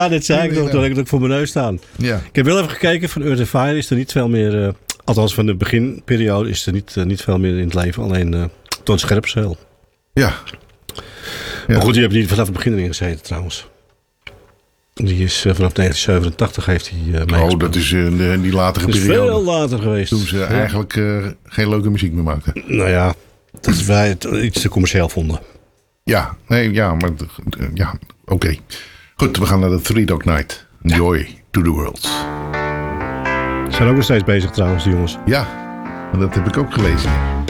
dit zei ik nog, toen ik het ook voor mijn neus staan. Ja. Ik heb wel even gekeken, van Earth and Fire is er niet veel meer... althans, van de beginperiode is er niet veel meer in het leven. Alleen Toon Scherpzeel. Ja. Maar goed, die heeft niet vanaf het begin erin gezeten trouwens. Die is vanaf 1987 heeft hij meegespeeld. Dat is die latere Dat is periode. veel later geweest. Toen ze eigenlijk geen leuke muziek meer maakten. Nou ja, dat wij het iets te commercieel vonden. Ja, maar oké. Goed, we gaan naar de Three Dog Night. Joy to the World. Ze zijn ook nog steeds bezig trouwens, die jongens. Ja, dat heb ik ook gelezen.